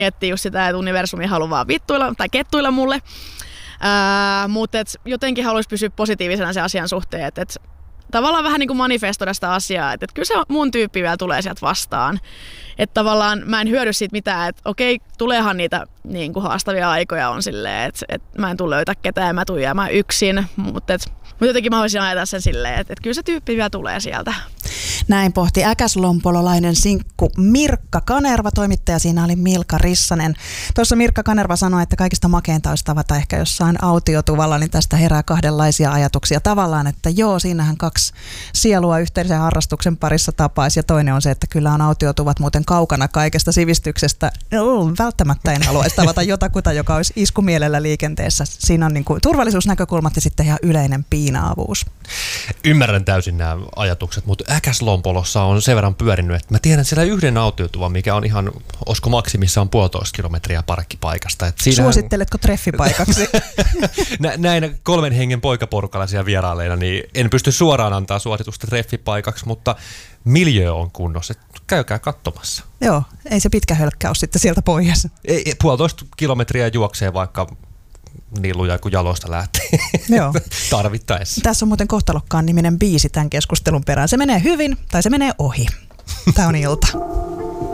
miettii just sitä, että universumi haluaa vittuilla tai kettuilla mulle. Mutta jotenkin haluaisi pysyä positiivisena sen asian suhteen, että tavallaan vähän niin kuin manifestoida sitä asiaa, että kyllä se mun tyyppi vielä tulee sieltä vastaan. Että tavallaan mä en hyödy siitä mitään, että okei, tuleehan niitä niin kuin haastavia aikoja on silleen, että mä en tule löytää ketään ja mä tulen jäämään yksin, mutta jotenkin mä voisin ajatella sen silleen, että kyllä se tyyppi vielä tulee sieltä. Näin pohti äkäslompololainen sinkku Mirkka Kanerva, toimittaja siinä oli Milka Rissanen. Tuossa Mirkka Kanerva sanoi, että kaikista makeinta olisi tavata ehkä jossain autiotuvalla, niin tästä herää kahdenlaisia ajatuksia. Tavallaan, että joo, siinähän kaksi sielua yhteisen harrastuksen parissa tapaisi, ja toinen on se, että kyllä on autiotuvat muuten kaukana kaikesta sivistyksestä. Välttämättä en haluaisi tavata jotakuta, joka olisi iskumielellä liikenteessä. Siinä on niin kuin turvallisuusnäkökulmat ja sitten ihan yleinen piinaavuus. Ymmärrän täysin nämä ajatukset, mutta Äkäslompolossa on sen verran pyörinyt, että mä tiedän siellä yhden autiotuvan, mikä on ihan, olisiko maksimissaan 1,5 kilometriä parkkipaikasta. Suositteletko treffipaikaksi? Näin 3 hengen poikaporukalla siellä vierailleina, niin en pysty suoraan antaa suositusta treffipaikaksi, mutta miljö on kunnossa. Käykää katsomassa. Joo, ei se pitkä hölkkä ole sitten sieltä pois. 1,5 kilometriä juoksee vaikka niin lujaa kuin jaloista lähtee. Joo. Tarvittaessa. Tässä on muuten kohtalokkaan niminen biisi tämän keskustelun perään. Se menee hyvin tai se menee ohi. Tämä on ilta.